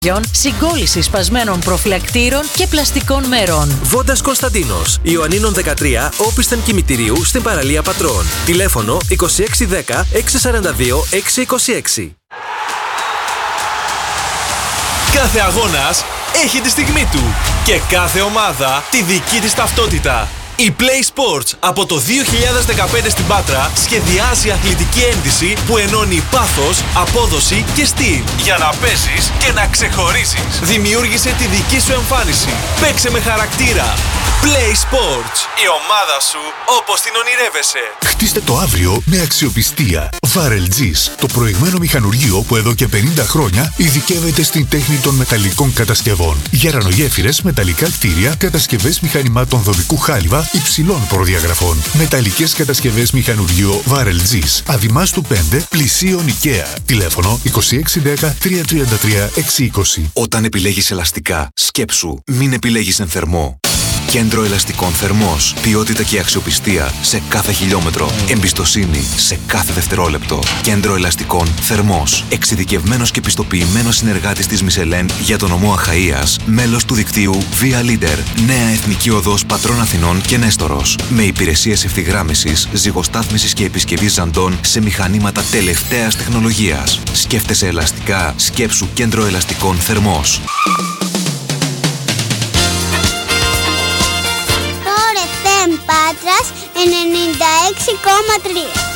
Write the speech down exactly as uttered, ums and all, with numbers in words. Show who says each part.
Speaker 1: συγκόλληση σπασμένων προφυλακτήρων και πλαστικών μερών.
Speaker 2: Βόντας Κωνσταντίνος, Ιωαννίνων δεκατρία, όπισθεν κημητηρίου στην παραλία Πατρών. Τηλέφωνο είκοσι έξι δέκα εξακόσια σαράντα δύο εξακόσια είκοσι έξι.
Speaker 3: Κάθε αγώνας έχει τη στιγμή του και κάθε ομάδα τη δική της ταυτότητα. Η Play Sports από το δύο χιλιάδες δεκαπέντε στην Πάτρα σχεδιάζει αθλητική ένδυση που ενώνει πάθος, απόδοση και στυλ για να παίζεις και να ξεχωρίζεις. Δημιούργησε τη δική σου εμφάνιση. Παίξε με χαρακτήρα. Play Sports. Η ομάδα σου όπως την ονειρεύεσαι.
Speaker 4: Χτίστε το αύριο με αξιοπιστία. Βάρελτζης, το προηγμένο μηχανουργείο που εδώ και πενήντα χρόνια ειδικεύεται στην τέχνη των μεταλλικών κατασκευών. Γερανογέφυρες, μεταλλικά κτίρια, κατασκευές μηχανημάτων δομικού χάλιβα υψηλών προδιαγραφών. Μεταλλικές κατασκευές μηχανουργείο Βάρελτζης. Αδημάστου πέντε, πλησίον IKEA. Τηλέφωνο είκοσι έξι δέκα τριακόσια τριάντα τρία εξακόσια είκοσι.
Speaker 5: Όταν επιλέγεις ελαστικά, σκέψου, μην επιλέγεις εν θερμό. Κέντρο Ελαστικών Θερμός. Ποιότητα και αξιοπιστία σε κάθε χιλιόμετρο. Εμπιστοσύνη σε κάθε δευτερόλεπτο. Κέντρο Ελαστικών Θερμός. Εξειδικευμένος και πιστοποιημένος συνεργάτης της Μισελέν για τον νομό Αχαΐας. Μέλος του δικτύου Via Leader. Νέα Εθνική Οδός Πατρών Αθηνών και Νέστορος. Με υπηρεσίες ευθυγράμμισης, ζυγοστάθμισης και επισκευής ζαντών σε μηχανήματα τελευταίας τεχνολογίας. Σκέφτεσαι ελαστικά, σκέψου Κέντρο Ελαστικών Θερμός.
Speaker 6: Πάτρας ενενήντα έξι κόμμα τρία.